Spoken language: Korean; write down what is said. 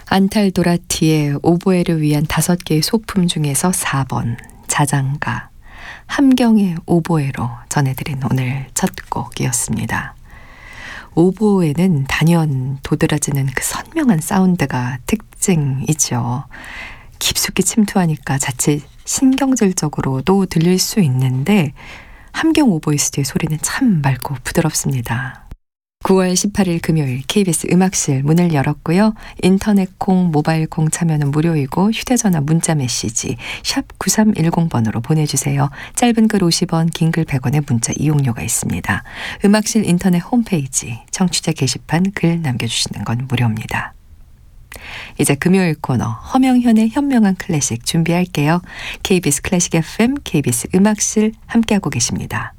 안탈도라티의 오보에를 위한 5개의 소품 중에서 4번 자장가, 함경의 오보에로 전해드린 오늘 첫 곡이었습니다. 오보에는 단연 도드라지는 그 선명한 사운드가 특징이죠. 깊숙이 침투하니까 자칫 신경질적으로도 들릴 수 있는데 함경 오보이스트의 소리는 참 맑고 부드럽습니다. 9월 18일 금요일 KBS 음악실 문을 열었고요. 인터넷 콩, 모바일 콩 참여는 무료이고 휴대전화 문자 메시지 샵 9310번으로 보내주세요. 짧은 글 50원, 긴 글 100원의 문자 이용료가 있습니다. 음악실 인터넷 홈페이지 청취자 게시판 글 남겨주시는 건 무료입니다. 이제 금요일 코너 허명현의 현명한 클래식 준비할게요. KBS 클래식 FM, KBS 음악실 함께하고 계십니다.